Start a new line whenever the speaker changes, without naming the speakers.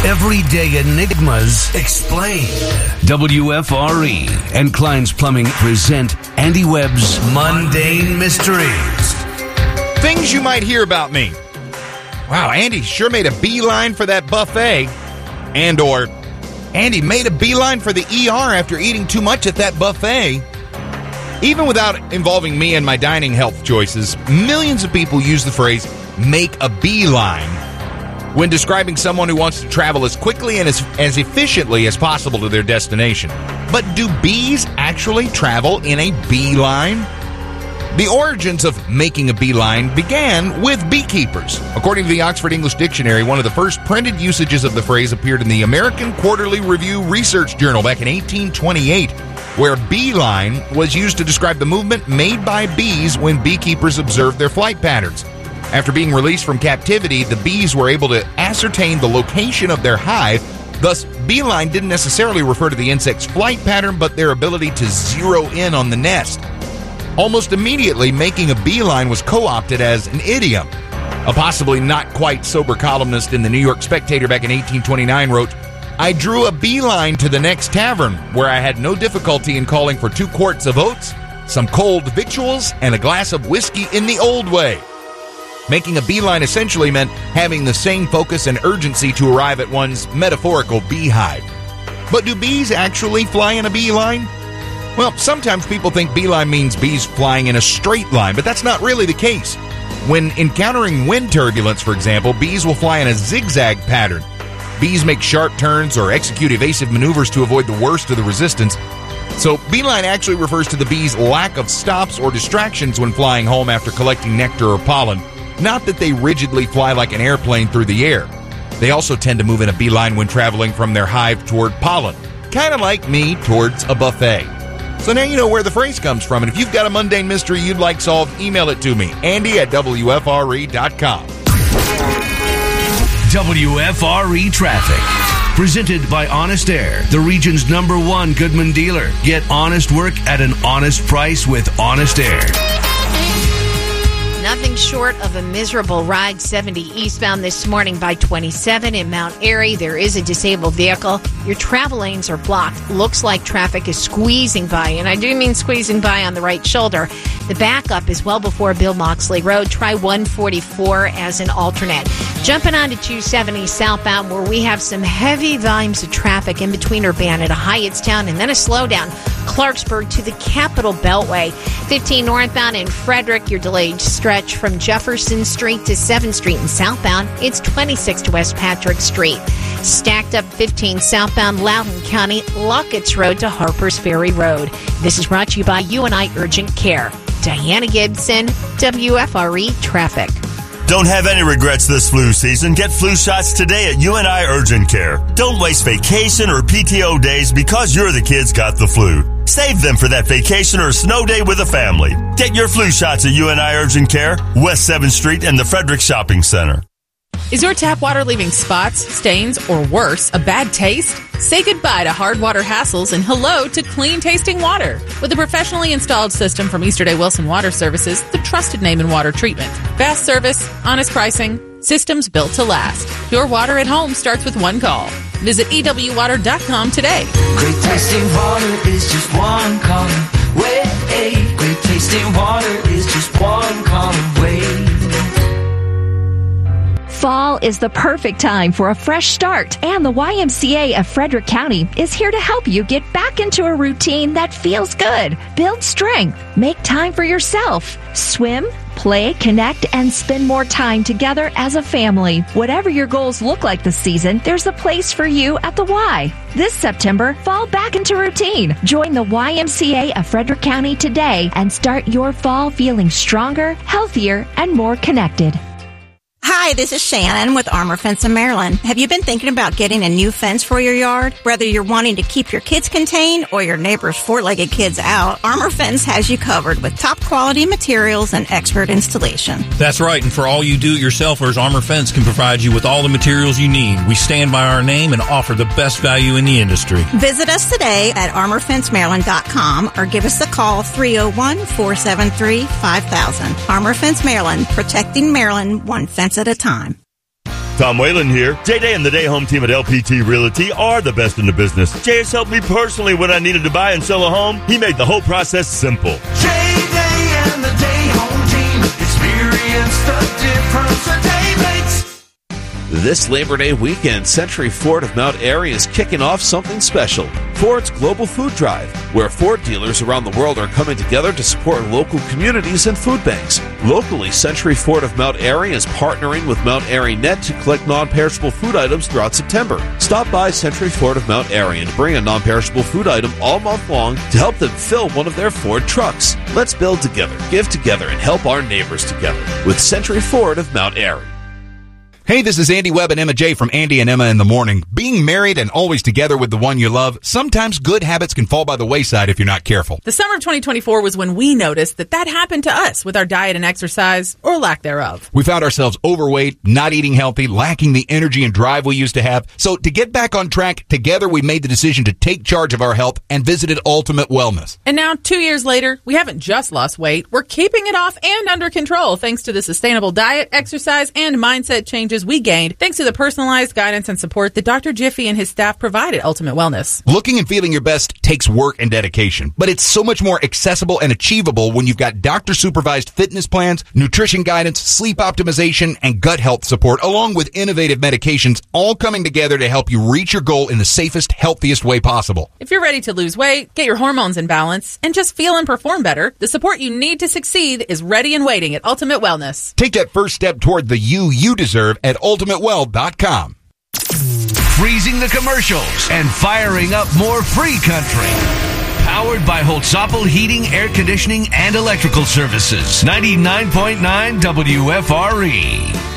Everyday enigmas explained. WFRE and Klein's Plumbing present Andy Webb's Mundane Mysteries.
Things you might hear about me. Wow, Andy sure made a beeline for that buffet. And/or Andy made a beeline for the ER after eating too much at that buffet. Even without involving me and my dining health choices, millions of people use the phrase, make a beeline, when describing someone who wants to travel as quickly and as efficiently as possible to their destination. But do bees actually travel in a beeline? The origins of making a beeline began with beekeepers. According to the Oxford English Dictionary, one of the first printed usages of the phrase appeared in the American Quarterly Review Research Journal back in 1828, where beeline was used to describe the movement made by bees when beekeepers observed their flight patterns. After being released from captivity, the bees were able to ascertain the location of their hive. Thus, beeline didn't necessarily refer to the insect's flight pattern, but their ability to zero in on the nest. Almost immediately, making a beeline was co-opted as an idiom. A possibly not quite sober columnist in the New York Spectator back in 1829 wrote, "I drew a beeline to the next tavern, where I had no difficulty in calling for 2 quarts of oats, some cold victuals, and a glass of whiskey in the old way." Making a beeline essentially meant having the same focus and urgency to arrive at one's metaphorical beehive. But do bees actually fly in a beeline? Well, sometimes people think beeline means bees flying in a straight line, but that's not really the case. When encountering wind turbulence, for example, bees will fly in a zigzag pattern. Bees make sharp turns or execute evasive maneuvers to avoid the worst of the resistance. So beeline actually refers to the bees' lack of stops or distractions when flying home after collecting nectar or pollen. Not that they rigidly fly like an airplane through the air. They also tend to move in a beeline when traveling from their hive toward pollen, kind of like me towards a buffet. So now you know where the phrase comes from, and if you've got a mundane mystery you'd like solved, email it to me, Andy@WFRE.com.
WFRE Traffic. Presented by Honest Air, the region's #1 Goodman dealer. Get honest work at an honest price with Honest Air.
Nothing short of a miserable ride 70 eastbound this morning by 27 in Mount Airy. There is a disabled vehicle. Your travel lanes are blocked. Looks like traffic is squeezing by, and I do mean squeezing by on the right shoulder. The backup is well before Bill Moxley Road. Try 144 as an alternate. Jumping on to 270 southbound, where we have some heavy volumes of traffic in between Urbana to Hyattstown, and then a slowdown Clarksburg to the Capitol Beltway. 15 northbound in Frederick, your delayed stretch from Jefferson Street to 7th Street and southbound. It's 26 to West Patrick Street. Stacked up 15 southbound Loudoun County, Luckett's Road to Harpers Ferry Road. This is brought to you by UNI Urgent Care. Diana Gibson, WFRE Traffic.
Don't have any regrets this flu season. Get flu shots today at UNI Urgent Care. Don't waste vacation or PTO days because your kids got the flu. Save them for that vacation or snow day with a family. Get your flu shots at UNI Urgent Care, West 7th Street and the Frederick Shopping Center.
Is your tap water leaving spots, stains, or worse, a bad taste? Say goodbye to hard water hassles and hello to clean tasting water. With a professionally installed system from Easterday Wilson Water Services, the trusted name in water treatment. Fast service, honest pricing, systems built to last. Your water at home starts with one call. Visit EWWater.com today.
Great tasting water is just one call away. Great tasting water is just one call away.
Fall is the perfect time for a fresh start, and the YMCA of Frederick County is here to help you get back into a routine that feels good. Build strength, make time for yourself, swim, play, connect, and spend more time together as a family. Whatever your goals look like this season, there's a place for you at the Y. This September, fall back into routine. Join the YMCA of Frederick County today and start your fall feeling stronger, healthier, and more connected.
Hi, this is Shannon with Armor Fence in Maryland. Have you been thinking about getting a new fence for your yard? Whether you're wanting to keep your kids contained or your neighbor's four-legged kids out, Armor Fence has you covered with top quality materials and expert installation.
That's right, and for all you do-it-yourselfers, Armor Fence can provide you with all the materials you need. We stand by our name and offer the best value in the industry.
Visit us today at armorfencemaryland.com or give us a call 301-473-5000. Armor Fence Maryland, protecting Maryland one fence at a time.
Tom Whalen here. J-Day and the Day Home team at LPT Realty are the best in the business. Jay has helped me personally when I needed to buy and sell a home. He made the whole process simple.
J-Day and the Day Home team. Experience the difference a day makes.
This Labor Day weekend, Century Ford of Mount Airy is kicking off something special. Ford's Global Food Drive, where Ford dealers around the world are coming together to support local communities and food banks. Locally, Century Ford of Mount Airy is partnering with Mount Airy Net to collect non-perishable food items throughout September. Stop by Century Ford of Mount Airy and bring a non-perishable food item all month long to help them fill one of their Ford trucks. Let's build together, give together, and help our neighbors together with Century Ford of Mount Airy.
Hey, this is Andy Webb and Emma J. from Andy and Emma in the Morning. Being married and always together with the one you love, sometimes good habits can fall by the wayside if you're not careful.
The summer of 2024 was when we noticed that happened to us with our diet and exercise, or lack thereof.
We found ourselves overweight, not eating healthy, lacking the energy and drive we used to have. So to get back on track, together we made the decision to take charge of our health and visited Ultimate Wellness.
And now, 2 years later, we haven't just lost weight, we're keeping it off and under control thanks to the sustainable diet, exercise, and mindset changes we gained thanks to the personalized guidance and support that Dr. Jiffy and his staff provide at Ultimate Wellness.
Looking and feeling your best takes work and dedication, but it's so much more accessible and achievable when you've got doctor-supervised fitness plans, nutrition guidance, sleep optimization, and gut health support, along with innovative medications, all coming together to help you reach your goal in the safest, healthiest way possible.
If you're ready to lose weight, get your hormones in balance, and just feel and perform better, the support you need to succeed is ready and waiting at Ultimate Wellness.
Take that first step toward the you deserve at ultimatewell.com.
Freezing the commercials and firing up more free country. Powered by Holtzapfel Heating, Air Conditioning, and Electrical Services. 99.9 WFRE.